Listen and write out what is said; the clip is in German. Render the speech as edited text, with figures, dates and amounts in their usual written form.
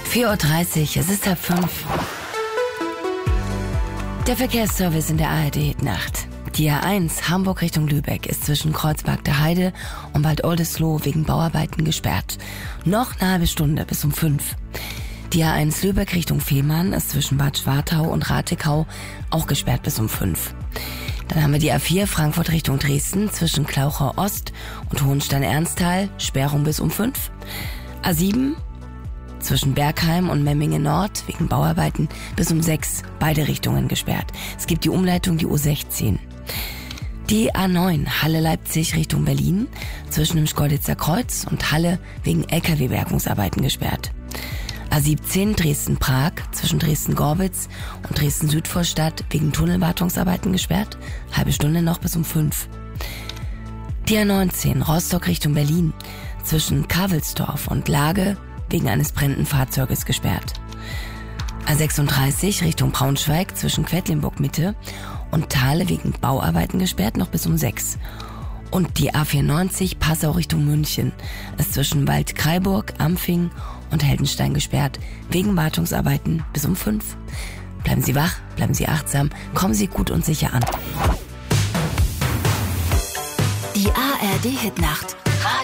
4:30 Uhr, es ist 4:30. Der Verkehrsservice in der ARD-Nacht. Die A1 Hamburg Richtung Lübeck ist zwischen Kreuzberg der Heide und Bad Oldesloe wegen Bauarbeiten gesperrt. Noch eine halbe Stunde bis um 5. Die A1 Lübeck Richtung Fehmarn ist zwischen Bad Schwartau und Ratekau auch gesperrt bis um 5. Dann haben wir die A4 Frankfurt Richtung Dresden zwischen Klauchau Ost und Hohenstein-Ernsthal, Sperrung bis um 5. A7 zwischen Bergheim und Memmingen Nord wegen Bauarbeiten bis um 6, beide Richtungen gesperrt. Es gibt die Umleitung, die U16. Die A9 Halle-Leipzig Richtung Berlin zwischen dem Schkeuditzer Kreuz und Halle wegen LKW-Bergungsarbeiten gesperrt. A17 Dresden-Prag zwischen Dresden-Gorbitz und Dresden-Südvorstadt wegen Tunnelwartungsarbeiten gesperrt. Halbe Stunde noch bis um 5. Die A19 Rostock Richtung Berlin zwischen Kavelsdorf und Lage wegen eines brennenden Fahrzeuges gesperrt. A36 Richtung Braunschweig zwischen Quedlinburg-Mitte und Thale wegen Bauarbeiten gesperrt, noch bis um 6. Und die A94 Passau Richtung München ist zwischen Waldkraiburg, Ampfing und Heldenstein gesperrt, wegen Wartungsarbeiten bis um 5. Bleiben Sie wach, bleiben Sie achtsam, kommen Sie gut und sicher an. Die ARD-Hitnacht